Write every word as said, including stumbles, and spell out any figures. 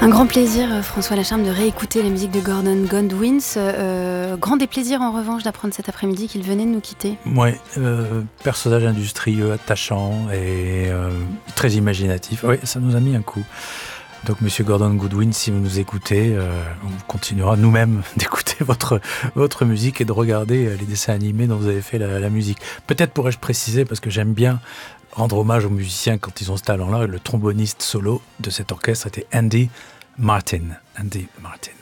Un grand plaisir, euh, François Lacharme, de réécouter la musique de Gordon Goodwin. Euh, grand déplaisir, en revanche, d'apprendre cet après-midi qu'il venait de nous quitter. Oui, euh, personnage industrieux, attachant et euh, très imaginatif. Oui, ça nous a mis un coup. Donc, Monsieur Gordon Goodwin, si vous nous écoutez, euh, on continuera nous-mêmes d'écouter votre, votre musique et de regarder les dessins animés dont vous avez fait la, la musique. Peut-être pourrais-je préciser, parce que j'aime bien rendre hommage aux musiciens quand ils ont ce talent-là, le tromboniste solo de cet orchestre était Andy Martin. Andy Martin.